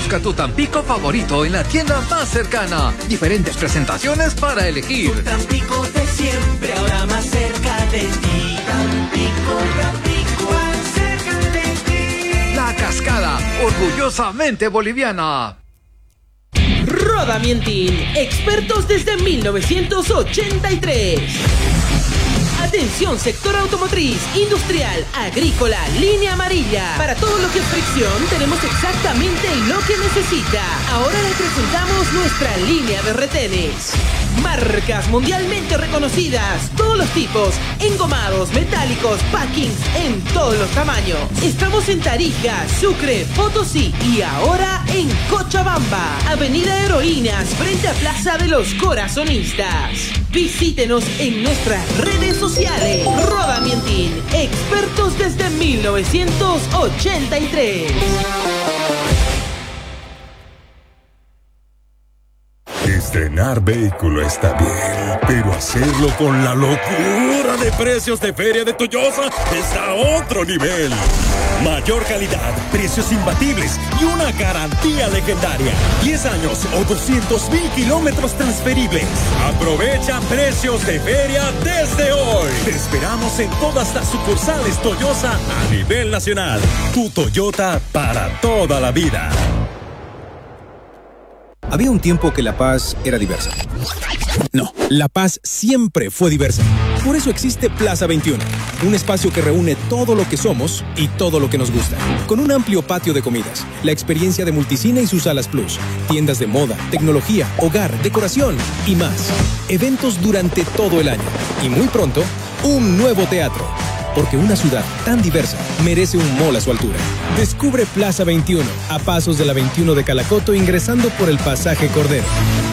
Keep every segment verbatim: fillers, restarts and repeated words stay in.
Busca tu Tampico favorito en la tienda más cercana. Diferentes presentaciones para elegir. Tu Tampico de siempre, ahora más cerca de ti. Tampico, Tampico, más cerca de ti. La Cascada, orgullosamente boliviana. Rodamientin, expertos desde mil novecientos ochenta y tres. Atención, sector automotriz, industrial, agrícola, línea amarilla. Para todo lo que es fricción, tenemos exactamente lo que necesita. Ahora le presentamos nuestra línea de retenes. Marcas mundialmente reconocidas, todos los tipos, engomados, metálicos, packings en todos los tamaños. Estamos en Tarija, Sucre, Potosí y ahora en Cochabamba, Avenida Heroínas, frente a Plaza de los Corazonistas. Visítenos en nuestras redes sociales. Rodamientin, expertos desde mil novecientos ochenta y tres. Estrenar vehículo está bien, pero hacerlo con la locura de precios de Feria de Toyosa está a otro nivel. Mayor calidad, precios imbatibles y una garantía legendaria. diez años o doscientos mil kilómetros transferibles. Aprovecha precios de feria desde hoy. Te esperamos en todas las sucursales Toyosa a nivel nacional. Tu Toyota para toda la vida. Había un tiempo que La Paz era diversa. No, La Paz siempre fue diversa. Por eso existe Plaza veintiuno, un espacio que reúne todo lo que somos y todo lo que nos gusta. Con un amplio patio de comidas, la experiencia de Multicine y sus salas Plus, tiendas de moda, tecnología, hogar, decoración y más. Eventos durante todo el año. Y muy pronto, un nuevo teatro. Porque una ciudad tan diversa merece un mall a su altura. Descubre Plaza veintiuno, a pasos de la veintiuno de Calacoto, ingresando por el pasaje Cordero.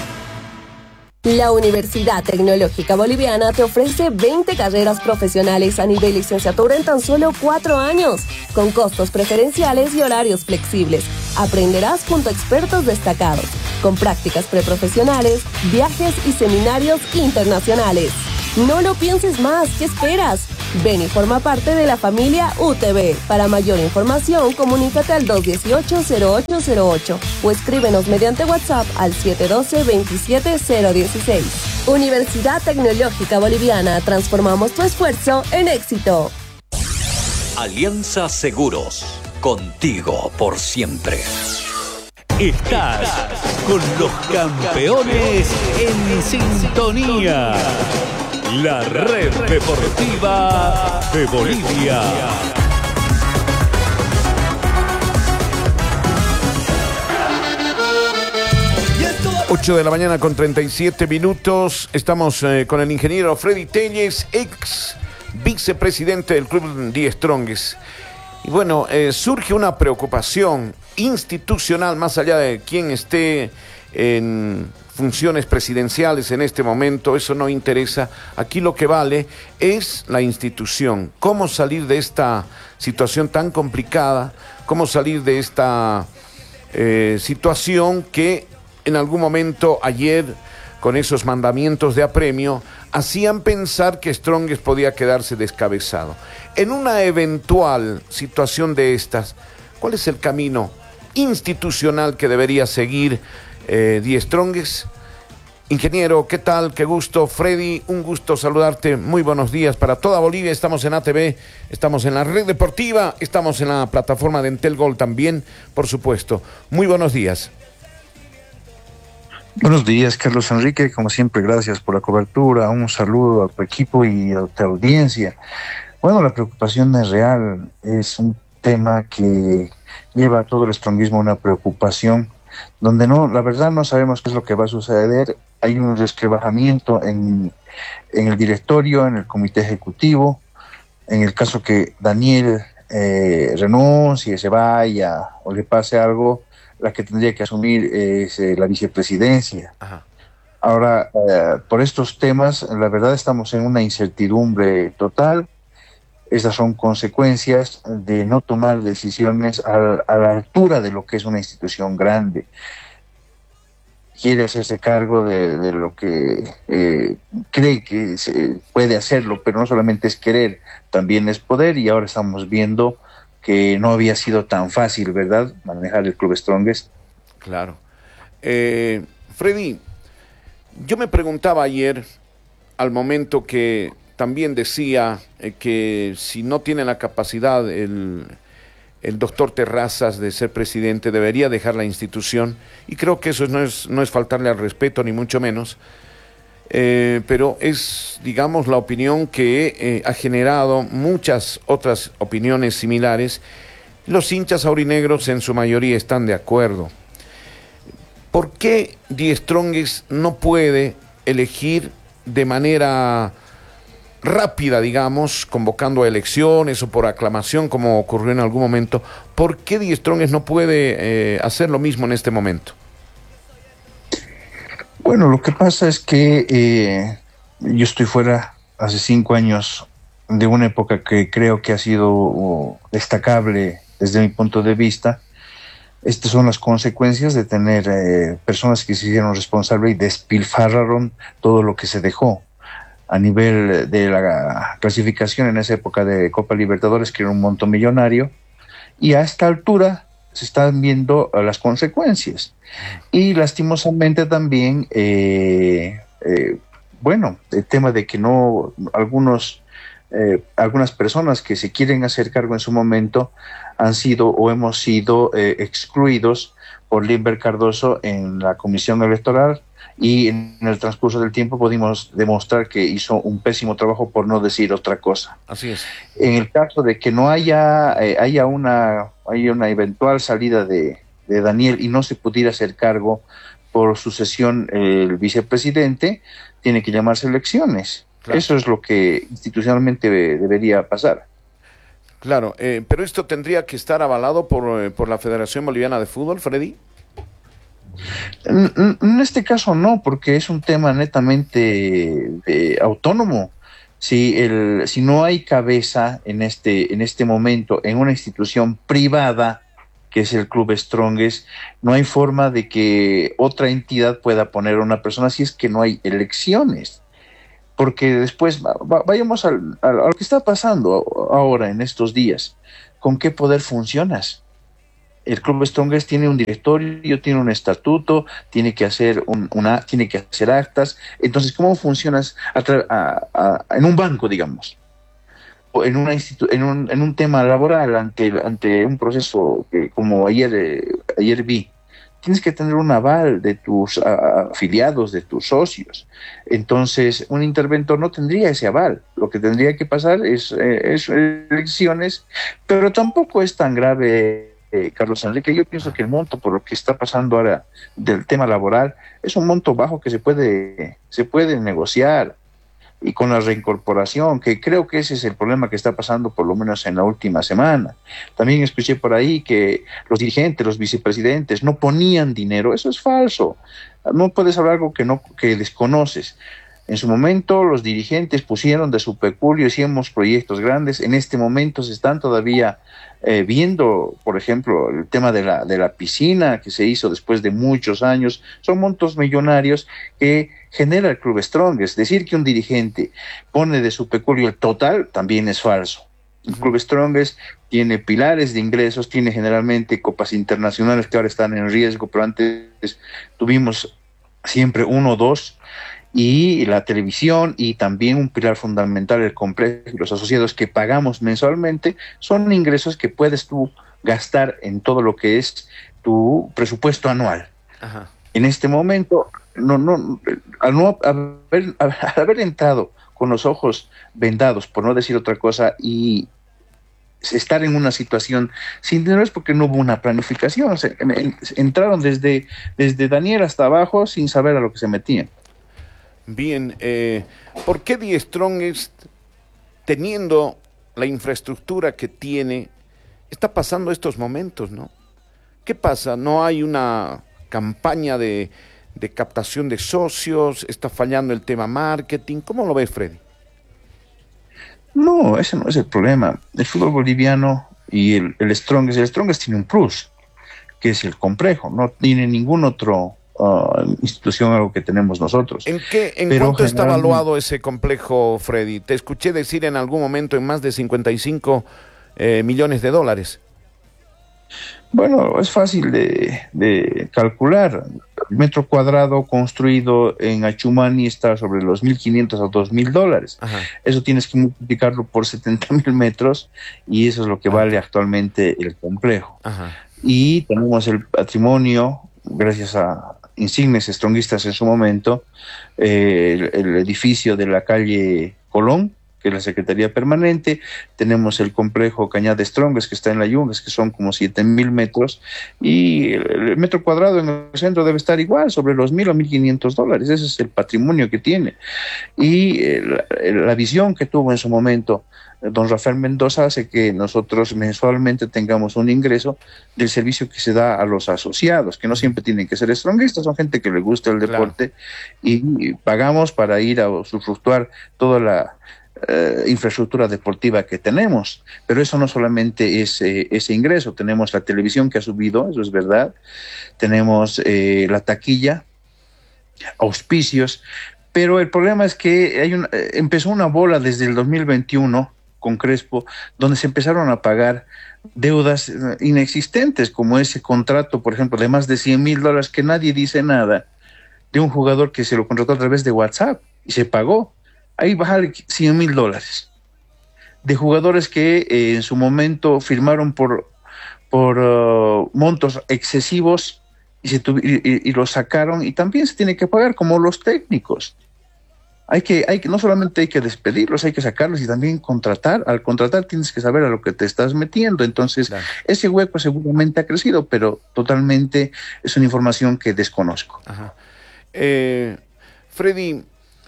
La Universidad Tecnológica Boliviana te ofrece veinte carreras profesionales a nivel licenciatura en tan solo cuatro años, con costos preferenciales y horarios flexibles. Aprenderás junto a expertos destacados, con prácticas preprofesionales, viajes y seminarios internacionales. No lo pienses más, ¿qué esperas? Ven y forma parte de la familia U T B. Para mayor información, comunícate al dos uno ocho, cero ocho cero ocho o escríbenos mediante WhatsApp al siete uno dos, veintisiete cero dieciséis. Universidad Tecnológica Boliviana, transformamos tu esfuerzo en éxito. Alianza Seguros, contigo por siempre. Estás con los campeones en sintonía. La red deportiva de Bolivia. ocho de la mañana con treinta y siete minutos. Estamos eh, con el ingeniero Freddy Telles, ex vicepresidente del club The Strongest. Y bueno, eh, surge una preocupación institucional, más allá de quien esté en funciones presidenciales en este momento, eso no interesa. Aquí lo que vale es la institución. Cómo salir de esta situación tan complicada, cómo salir de esta eh, situación que en algún momento ayer, con esos mandamientos de apremio, hacían pensar que Strongest podía quedarse descabezado. En una eventual situación de estas, ¿cuál es el camino institucional que debería seguir Eh, The Strongest? Ingeniero, ¿qué tal? Qué gusto. Freddy, un gusto saludarte. Muy buenos días para toda Bolivia. Estamos en A T V, estamos en la red deportiva, estamos en la plataforma de Entel Gol también, por supuesto. Muy buenos días. Buenos días, Carlos Enrique. Como siempre, gracias por la cobertura. Un saludo a tu equipo y a tu audiencia. Bueno, la preocupación es real. Es un tema que lleva a todo el stronguismo una preocupación donde no, la verdad no sabemos qué es lo que va a suceder. Hay un resquebrajamiento en, en el directorio, en el comité ejecutivo. En el caso que Daniel eh, renuncie, se vaya o le pase algo, la que tendría que asumir es eh, la vicepresidencia. Ajá. Ahora, eh, por estos temas, la verdad estamos en una incertidumbre total. Estas son consecuencias de no tomar decisiones a, a la altura de lo que es una institución grande. Quiere hacerse cargo de, de lo que eh, cree que se puede hacerlo, pero no solamente es querer, también es poder, y ahora estamos viendo que no había sido tan fácil, ¿verdad?, manejar el Club Strongest. Claro. Eh, Freddy, yo me preguntaba ayer, al momento que también decía eh, que si no tiene la capacidad el, el doctor Terrazas de ser presidente, debería dejar la institución, y creo que eso no es, no es faltarle al respeto, ni mucho menos, eh, pero es, digamos, la opinión que eh, ha generado muchas otras opiniones similares. Los hinchas aurinegros en su mayoría están de acuerdo. ¿Por qué Die Strongest no puede elegir de manera rápida, digamos, convocando a elecciones o por aclamación, como ocurrió en algún momento? ¿Por qué Die Strongest no puede eh, hacer lo mismo en este momento? Bueno, lo que pasa es que eh, yo estoy fuera hace cinco años de una época que creo que ha sido uh, destacable desde mi punto de vista. Estas son las consecuencias de tener eh, personas que se hicieron responsables y despilfarraron todo lo que se dejó a nivel de la clasificación en esa época de Copa Libertadores, que era un monto millonario, y a esta altura se están viendo uh, las consecuencias. Y lastimosamente también, eh, eh, bueno, el tema de que no, algunos, eh, algunas personas que se quieren hacer cargo en su momento han sido o hemos sido eh, excluidos por Limber Cardoso en la comisión electoral, y en el transcurso del tiempo pudimos demostrar que hizo un pésimo trabajo, por no decir otra cosa. Así es. En el caso de que no haya, eh, haya, una, haya una eventual salida de, de Daniel y no se pudiera hacer cargo por sucesión eh, el vicepresidente, tiene que llamarse elecciones. Claro. Eso es lo que institucionalmente debería pasar. Claro, eh, pero esto tendría que estar avalado por, eh, por la Federación Boliviana de Fútbol, Freddy. En, en este caso no, porque es un tema netamente eh, autónomo. Si, el, si no hay cabeza en este, en este momento en una institución privada, que es el Club Strongest, no hay forma de que otra entidad pueda poner a una persona si es que no hay elecciones. Porque después, va, vayamos al, a lo que está pasando ahora en estos días. ¿Con qué poder funcionas? El Club Strongest tiene un directorio, tiene un estatuto, tiene que hacer un, una, tiene que hacer actas. Entonces, ¿cómo funcionas a a, a, en un banco, digamos? O en, una institu en, un, en un tema laboral, ante, ante un proceso que, como ayer, eh, ayer vi, tienes que tener un aval de tus uh, afiliados, de tus socios. Entonces, un interventor no tendría ese aval. Lo que tendría que pasar es, eh, es elecciones, pero tampoco es tan grave, eh, Carlos Enrique. Yo pienso que el monto, por lo que está pasando ahora del tema laboral, es un monto bajo que se puede, se puede negociar. Y con la reincorporación, que creo que ese es el problema que está pasando por lo menos en la última semana. También escuché por ahí que los dirigentes, los vicepresidentes no ponían dinero. Eso es falso. No puedes hablar algo que, no, que desconoces. En su momento los dirigentes pusieron de su peculio, hicimos proyectos grandes. En este momento se están todavía eh, viendo, por ejemplo, el tema de la, de la piscina que se hizo después de muchos años. Son montos millonarios que genera el Club Strongest. Decir que un dirigente pone de su peculio el total también es falso. El uh-huh. Club Strongest tiene pilares de ingresos, tiene generalmente copas internacionales que ahora están en riesgo, pero antes tuvimos siempre uno o dos, y la televisión, y también un pilar fundamental, el complejo y los asociados que pagamos mensualmente, son ingresos que puedes tú gastar en todo lo que es tu presupuesto anual. Uh-huh. En este momento, no, no, al no haber, al haber entrado con los ojos vendados, por no decir otra cosa, y estar en una situación sin dinero, es porque no hubo una planificación. O sea, entraron desde, desde Daniel hasta abajo sin saber a lo que se metían. Bien, eh, ¿por qué Die Strongest, teniendo la infraestructura que tiene, está pasando estos momentos, no? ¿Qué pasa? ¿No hay una campaña de, de captación de socios? ¿Está fallando el tema marketing? ¿Cómo lo ves, Freddy? No, ese no es el problema. El fútbol boliviano y el, el Strongest, el Strongest tiene un plus, que es el complejo. No tiene ningún otro uh, institución, algo que tenemos nosotros. ¿En qué, en Pero cuánto está generalmente... evaluado ese complejo, Freddy? Te escuché decir en algún momento en más de cincuenta y cinco eh, millones de dólares. Bueno, es fácil de, de calcular. El metro cuadrado construido en Achumani está sobre los mil quinientos a dos mil dólares. Ajá. Eso tienes que multiplicarlo por setenta mil metros y eso es lo que Ajá. vale actualmente el complejo. Ajá. Y tenemos el patrimonio, gracias a insignes stronguistas en su momento, eh, el, el edificio de la calle Colón, que es la Secretaría Permanente, tenemos el complejo Cañada de Strongest que está en la Yungas, que son como siete mil metros, y el, el metro cuadrado en el centro debe estar igual, sobre los mil o mil quinientos dólares. Ese es el patrimonio que tiene. Y eh, la, la visión que tuvo en su momento don Rafael Mendoza hace que nosotros mensualmente tengamos un ingreso del servicio que se da a los asociados, que no siempre tienen que ser stronguistas, son gente que le gusta el deporte, claro. y, y pagamos para ir a usufructuar toda la Uh, infraestructura deportiva que tenemos, pero eso no solamente es eh, ese ingreso, tenemos la televisión que ha subido, eso es verdad, tenemos eh, la taquilla, auspicios, pero el problema es que hay un, eh, empezó una bola desde el dos mil veintiuno con Crespo, donde se empezaron a pagar deudas uh, inexistentes, como ese contrato, por ejemplo, de más de cien mil dólares que nadie dice nada, de un jugador que se lo contrató a través de WhatsApp y se pagó. Ahí bajar cien mil dólares de jugadores que eh, en su momento firmaron por, por uh, montos excesivos y, se tuvi- y, y los sacaron, y también se tiene que pagar, como los técnicos. Hay que, hay que, no solamente hay que despedirlos, hay que sacarlos y también contratar. Al contratar tienes que saber a lo que te estás metiendo. Entonces, claro. ese hueco seguramente ha crecido, pero totalmente es una información que desconozco. Ajá. Eh, Freddy,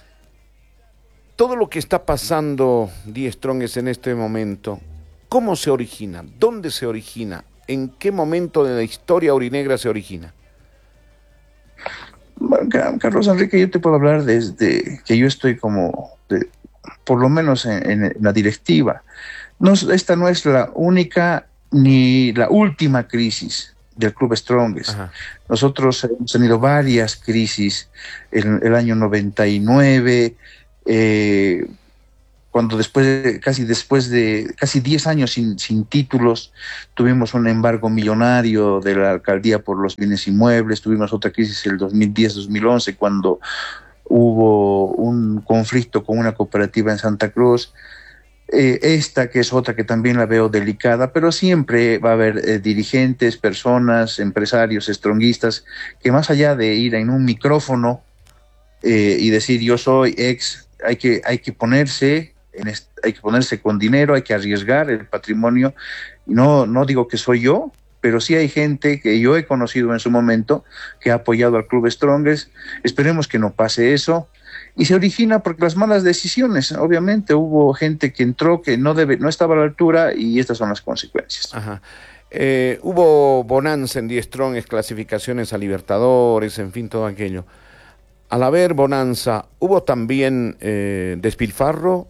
todo lo que está pasando Die Strongest en este momento, ¿cómo se origina? ¿Dónde se origina? ¿En qué momento de la historia aurinegra se origina? Carlos Enrique, yo te puedo hablar desde que yo estoy como, de, por lo menos en, en la directiva. No, esta no es la única ni la última crisis del Club Strongest. Ajá. Nosotros hemos tenido varias crisis en el año noventa y nueve, Eh, cuando después de, casi después de casi diez años sin, sin títulos, tuvimos un embargo millonario de la alcaldía por los bienes inmuebles, tuvimos otra crisis en el dos mil diez dos mil once cuando hubo un conflicto con una cooperativa en Santa Cruz, eh, esta que es otra que también la veo delicada, pero siempre va a haber eh, dirigentes, personas, empresarios, stronguistas, que más allá de ir en un micrófono eh, y decir yo soy ex, hay que, hay que ponerse en est- hay que ponerse con dinero, hay que arriesgar el patrimonio. No, no digo que soy yo, pero sí hay gente que yo he conocido en su momento que ha apoyado al Club Strongest. Esperemos que no pase eso. Y se origina porque las malas decisiones, obviamente hubo gente que entró que no debe, no estaba a la altura, y estas son las consecuencias. Ajá. Eh, hubo bonanza en Die Strongest, clasificaciones a Libertadores, en fin, todo aquello. Al haber bonanza, ¿hubo también eh, despilfarro?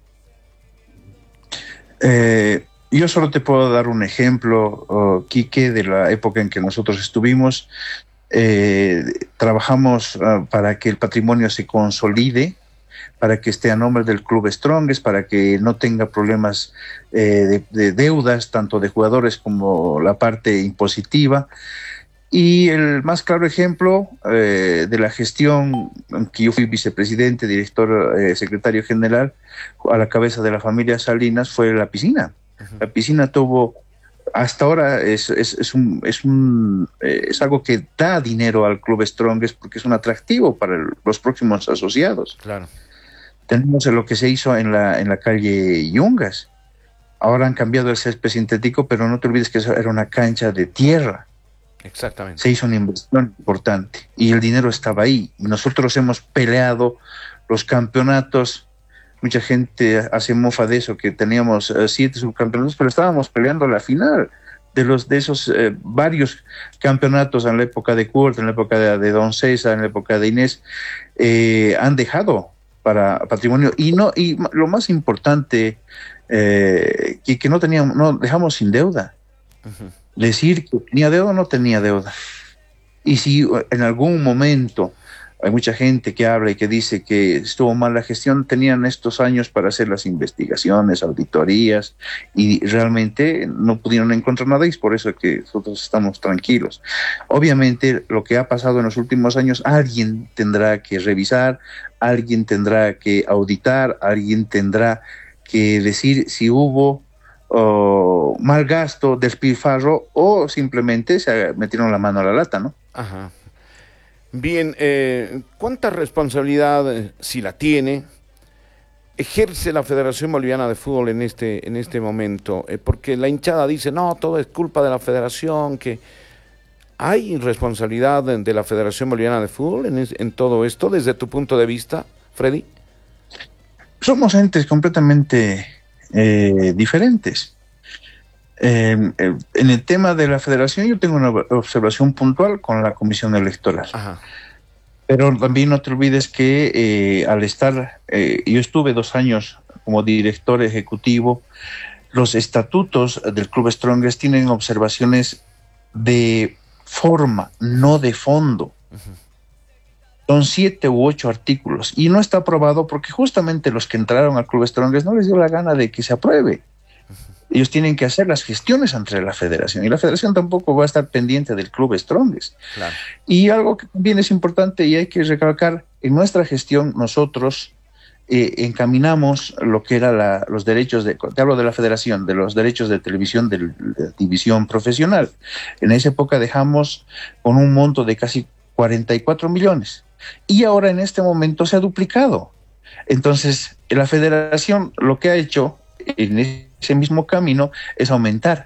Eh, yo solo te puedo dar un ejemplo, uh, Quique, de la época en que nosotros estuvimos. Eh, trabajamos uh, para que el patrimonio se consolide, para que esté a nombre del Club Strongest, para que no tenga problemas eh, de, de deudas, tanto de jugadores como la parte impositiva. Y el más claro ejemplo eh, de la gestión, que yo fui vicepresidente, director, eh, secretario general, a la cabeza de la familia Salinas, fue la piscina. Uh-huh. La piscina tuvo, hasta ahora es, es, es, un, es, un, eh, es algo que da dinero al Club Strongest porque es un atractivo para el, los próximos asociados. Claro. Tenemos lo que se hizo en la, en la calle Yungas. Ahora han cambiado el césped sintético, pero no te olvides que eso era una cancha de tierra. Exactamente. Se hizo una inversión importante y el dinero estaba ahí. Nosotros hemos peleado los campeonatos. Mucha gente hace mofa de eso, que teníamos uh, siete subcampeonatos, pero estábamos peleando la final de los de esos uh, varios campeonatos en la época de Kurt, en la época de, de Don César, en la época de Inés. Eh, han dejado para patrimonio, y no y lo más importante, eh, que, que no teníamos, no dejamos sin deuda. Uh-huh. Decir que tenía deuda o no tenía deuda. Y si en algún momento hay mucha gente que habla y que dice que estuvo mal la gestión. Tenían estos años para hacer las investigaciones, auditorías, y realmente no pudieron encontrar nada, y es por eso que nosotros estamos tranquilos. Obviamente, lo que ha pasado en los últimos años, alguien tendrá que revisar, alguien tendrá que auditar, alguien tendrá que decir si hubo uh, mal gasto, despilfarro, o simplemente se metieron la mano a la lata, ¿no? Ajá. Bien, eh, ¿cuánta responsabilidad, eh, si la tiene, ejerce la Federación Boliviana de Fútbol en este, en este momento? Eh, porque la hinchada dice, no, todo es culpa de la federación, que ¿hay responsabilidad de, de la Federación Boliviana de Fútbol en, es, en todo esto, desde tu punto de vista, Freddy? Somos entes completamente eh, diferentes. Eh, eh, en el tema de la federación, yo tengo una observación puntual con la comisión electoral. Ajá. Pero también no te olvides que eh, al estar, eh, yo estuve dos años como director ejecutivo, los estatutos del Club Strongest tienen observaciones de forma, no de fondo. Uh-huh. Son siete u ocho artículos y no está aprobado porque justamente los que entraron al Club Strongest no les dio la gana de que se apruebe. Ellos tienen que hacer las gestiones entre la federación, y la federación tampoco va a estar pendiente del Club Strongest. Claro. Y algo que también es importante y hay que recalcar, en nuestra gestión nosotros eh, encaminamos lo que eran la, los derechos, de, te hablo de la federación, de los derechos de televisión de la división profesional. En esa época dejamos con un monto de casi cuarenta y cuatro millones, y ahora en este momento se ha duplicado. Entonces, la federación lo que ha hecho en ese mismo camino es aumentar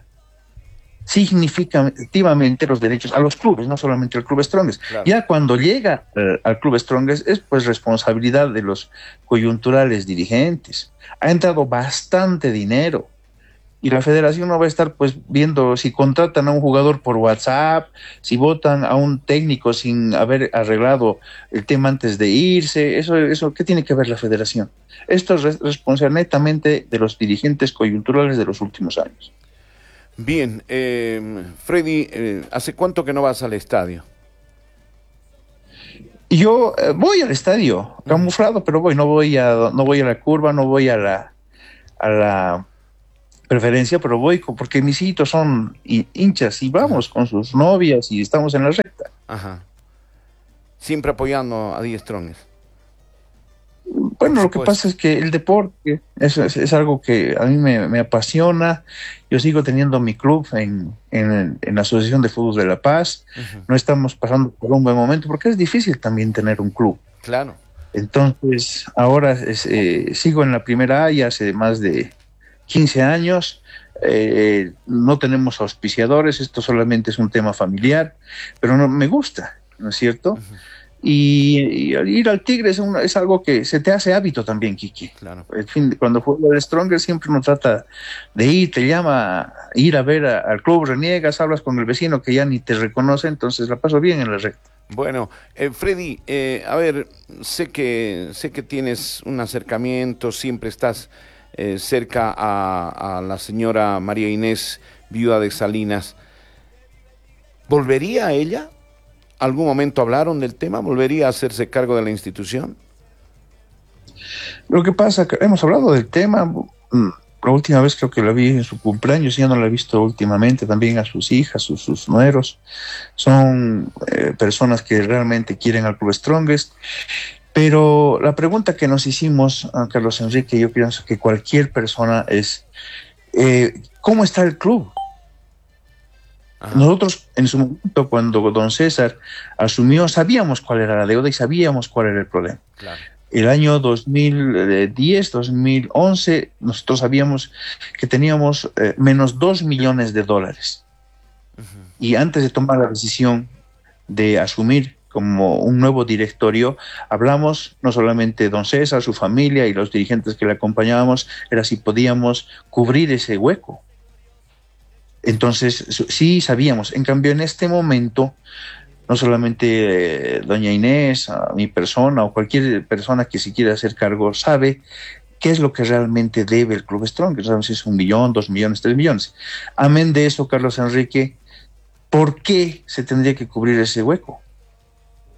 significativamente los derechos a los clubes, no solamente al Club Strongest. Claro. Ya cuando llega uh, al Club Strongest es pues responsabilidad de los coyunturales dirigentes. Ha entrado bastante dinero y la federación no va a estar pues viendo si contratan a un jugador por WhatsApp, si votan a un técnico sin haber arreglado el tema antes de irse. Eso, eso ¿qué tiene que ver la federación? Esto es responsabilidad netamente de los dirigentes coyunturales de los últimos años. Bien, eh, Freddy, eh, ¿hace cuánto que no vas al estadio? Yo eh, voy al estadio, camuflado, pero voy, no voy a, no voy a la curva, no voy a la, a la preferencia, pero voy con, porque mis hijitos son hinchas y vamos con sus novias y estamos en la recta. Ajá. Siempre apoyando a Die Strongest. Bueno, lo que pasa es que el deporte es, es, es algo que a mí me, me apasiona. Yo sigo teniendo mi club en, en, en la Asociación de Fútbol de La Paz. Uh-huh. No estamos pasando por un buen momento porque es difícil también tener un club. Claro. Entonces, ahora es, eh, sigo en la primera A ya hace más de quince años. Eh, no tenemos auspiciadores, esto solamente es un tema familiar, pero no me gusta, ¿no es cierto? Uh-huh. Y, y ir al Tigre es, un, es algo que se te hace hábito también, Kiki. Claro. El fin, cuando juega el Strongest siempre uno trata de ir, te llama a ir a ver a, al club, reniegas, hablas con el vecino que ya ni te reconoce, entonces la paso bien en la recta. Bueno, eh, Freddy, eh, a ver, sé que sé que tienes un acercamiento, siempre estás eh, cerca a, a la señora María Inés, viuda de Salinas. ¿Volvería ella? ¿Algún momento hablaron del tema? ¿Volvería a hacerse cargo de la institución? Lo que pasa es que hemos hablado del tema. La última vez creo que la vi en su cumpleaños, ya no la he visto últimamente. También a sus hijas, sus, sus nueros. Son eh, personas que realmente quieren al Club Strongest. Pero la pregunta que nos hicimos, a Carlos Enrique, yo pienso que cualquier persona es, eh, ¿cómo está el club? Ajá. Nosotros en su momento, cuando don César asumió, sabíamos cuál era la deuda y sabíamos cuál era el problema. Claro. El año dos mil diez, dos mil once, nosotros sabíamos que teníamos eh, menos dos millones de dólares. Uh-huh. Y antes de tomar la decisión de asumir como un nuevo directorio, hablamos no solamente don César, su familia y los dirigentes que le acompañábamos, era si podíamos cubrir ese hueco. Entonces, sí sabíamos. En cambio, en este momento, no solamente eh, doña Inés, a mi persona o cualquier persona que se quiera hacer cargo, sabe qué es lo que realmente debe el Club Strong. Sabemos si es un millón, dos millones, tres millones. Amén de eso, Carlos Enrique, ¿por qué se tendría que cubrir ese hueco?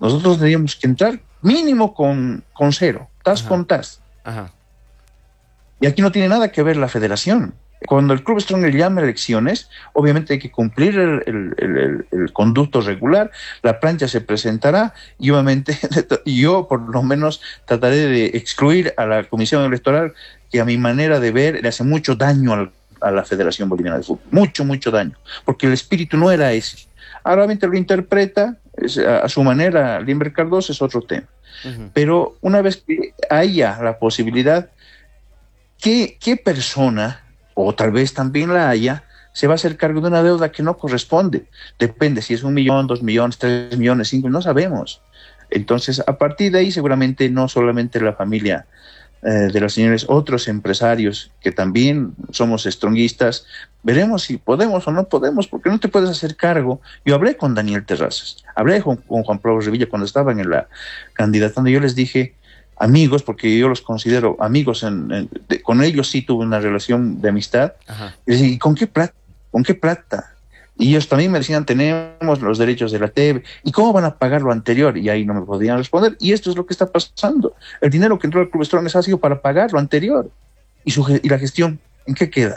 Nosotros tendríamos que entrar mínimo con, con cero, tas Ajá. con tas. Ajá. Y aquí no tiene nada que ver la federación. Cuando el Club Strong llama a elecciones, obviamente hay que cumplir el, el, el, el, el conducto regular, la plancha se presentará y obviamente yo por lo menos trataré de excluir a la Comisión Electoral, que a mi manera de ver le hace mucho daño al, a la Federación Boliviana de Fútbol, mucho, mucho daño, porque el espíritu no era ese. Ahora obviamente lo interpreta es, a, a su manera, Limber Cardoso es otro tema. Uh-huh. Pero una vez que haya la posibilidad, ¿qué, qué persona, o tal vez también la haya, se va a hacer cargo de una deuda que no corresponde? Depende si es un millón, dos millones, tres millones, cinco, no sabemos. Entonces, a partir de ahí, seguramente no solamente la familia eh, de los señores, otros empresarios que también somos stronguistas, veremos si podemos o no podemos, porque no te puedes hacer cargo. Yo hablé con Daniel Terrazas, hablé con, con Juan Pablo Revilla cuando estaban en la candidatando, yo les dije, amigos, porque yo los considero amigos, en, en, de, con ellos sí tuve una relación de amistad. Ajá. Y decía, ¿y con qué plata? ¿Con qué plata? Y ellos también me decían, tenemos los derechos de la T V, ¿y cómo van a pagar lo anterior? Y ahí no me podían responder, y esto es lo que está pasando. El dinero que entró al Club Strong ha sido para pagar lo anterior, y, su, y la gestión, ¿en qué queda?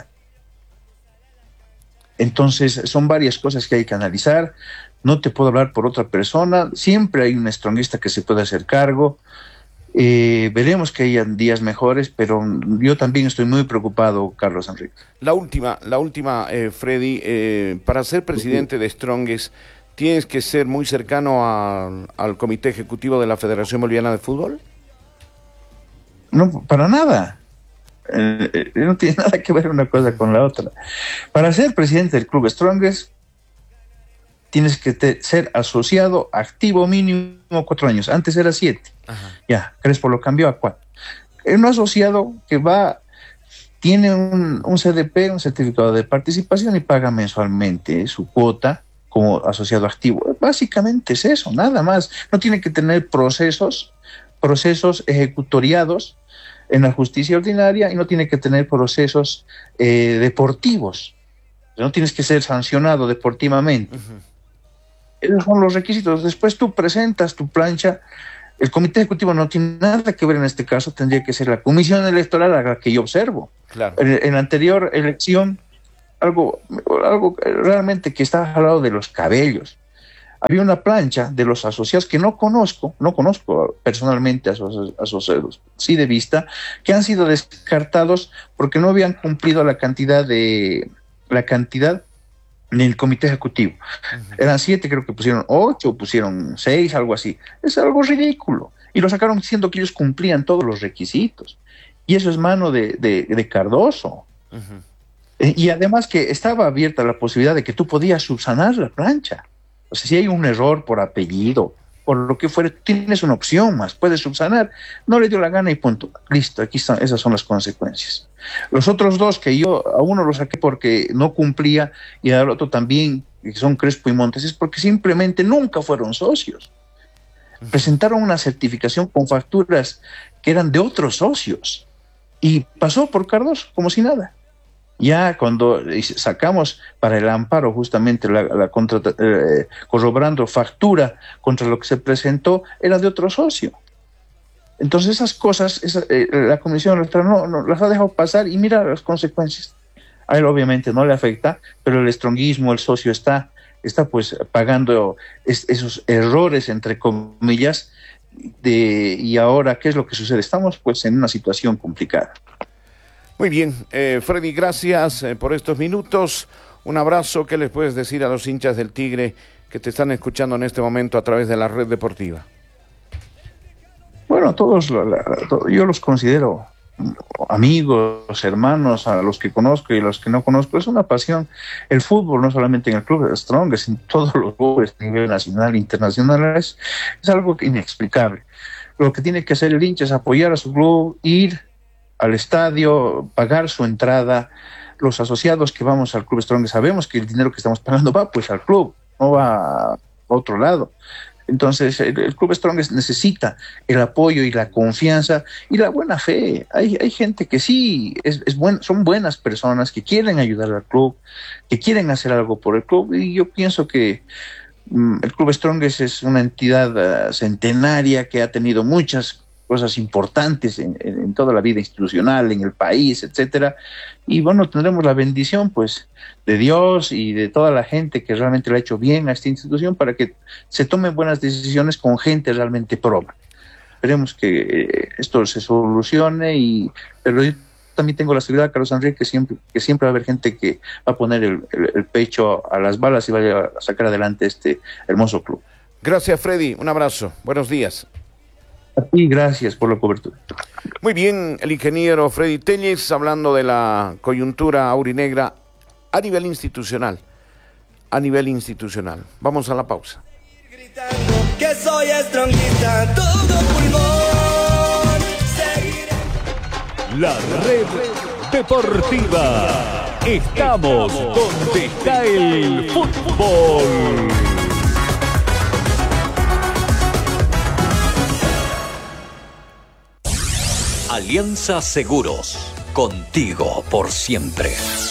Entonces, son varias cosas que hay que analizar. No te puedo hablar por otra persona, siempre hay un stronguista que se puede hacer cargo. Eh, veremos que hayan días mejores, pero yo también estoy muy preocupado, Carlos Enrique. La última, la última, eh, Freddy, eh, para ser presidente de Strongest, ¿tienes que ser muy cercano a, al comité ejecutivo de la Federación Boliviana de Fútbol? No, para nada. Eh, eh, no tiene nada que ver una cosa con la otra. Para ser presidente del Club Strongest, tienes que te, ser asociado activo mínimo cuatro años. Antes era siete. Ajá. Ya, Crespo lo cambió a cuatro. Un asociado que va, tiene un, un C D P, un certificado de participación, y paga mensualmente su cuota como asociado activo. Básicamente es eso, nada más. No tiene que tener procesos, procesos ejecutoriados en la justicia ordinaria, y no tiene que tener procesos eh, deportivos. No tienes que ser sancionado deportivamente. Uh-huh. Esos son los requisitos. Después tú presentas tu plancha. El comité ejecutivo no tiene nada que ver en este caso, tendría que ser la comisión electoral a la que yo observo. Claro. En, en la anterior elección, algo, algo realmente que está al lado de los cabellos. Había una plancha de los asociados que no conozco, no conozco personalmente a esos asociados, sí de vista, que han sido descartados porque no habían cumplido la cantidad de la cantidad del comité ejecutivo. Uh-huh. Eran siete, creo que pusieron ocho, pusieron seis, algo así. Es algo ridículo. Y lo sacaron diciendo que ellos cumplían todos los requisitos. Y eso es mano de, de, de Cardoso. Uh-huh. Eh, y además que estaba abierta la posibilidad de que tú podías subsanar la plancha. O sea, si hay un error por apellido, por lo que fuera, tienes una opción más, puedes subsanar. No le dio la gana y punto. Listo, aquí están, esas son las consecuencias. Los otros dos, que yo a uno lo saqué porque no cumplía, y al otro también, que son Crespo y Montes, es porque simplemente nunca fueron socios. Presentaron una certificación con facturas que eran de otros socios, y pasó por Cardoso como si nada. Ya cuando sacamos para el amparo justamente la, la contra, eh, corroborando factura contra lo que se presentó, era de otro socio. Entonces esas cosas, esa, eh, la Comisión Electoral no, no las ha dejado pasar, y mira las consecuencias. A él obviamente no le afecta, pero el stronguismo, el socio está, está pues pagando es, esos errores, entre comillas, de, y ahora, ¿qué es lo que sucede? Estamos pues en una situación complicada. Muy bien, eh, Freddy, gracias eh, por estos minutos. Un abrazo. ¿Qué les puedes decir a los hinchas del Tigre que te están escuchando en este momento a través de la red deportiva? Bueno, todos, la, la, todo, yo los considero amigos, hermanos, a los que conozco y a los que no conozco. Es una pasión. El fútbol, no solamente en el club de Strong, es en todos los clubes a nivel nacional e internacional, es, es algo inexplicable. Lo que tiene que hacer el hincha es apoyar a su club, ir al estadio, pagar su entrada. Los asociados que vamos al Club Strong sabemos que el dinero que estamos pagando va pues al club, no va a otro lado. Entonces el, el Club Strong necesita el apoyo y la confianza y la buena fe. Hay, hay gente que sí es, es buen, son buenas personas que quieren ayudar al club, que quieren hacer algo por el club, y yo pienso que El Club Strongest es una entidad uh, centenaria que ha tenido muchas cosas importantes en, en, en toda la vida institucional, en el país, etcétera. Y bueno, tendremos la bendición, pues, de Dios y de toda la gente que realmente le ha hecho bien a esta institución para que se tomen buenas decisiones con gente realmente proba. Esperemos que eh, esto se solucione, y pero yo también tengo la seguridad, Carlos Enrique, que siempre, que siempre va a haber gente que va a poner el, el, el pecho a las balas y va a sacar adelante este hermoso club. Gracias, Freddy. Un abrazo. Buenos días. A ti, gracias por la cobertura. Muy bien, el ingeniero Freddy Tellez hablando de la coyuntura aurinegra a nivel institucional. A nivel institucional. Vamos a la pausa. Gritando que soy estronguista, todo pulmón. Seguiré. La red deportiva. Estamos donde está el fútbol. Alianza Seguros, contigo por siempre.